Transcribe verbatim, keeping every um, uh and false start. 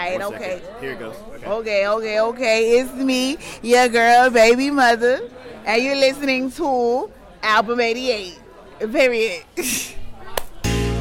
right, okay. Here it goes. Okay. Okay, okay, okay. It's me, your girl, baby mother, and you're listening to Album eighty-eight. Period.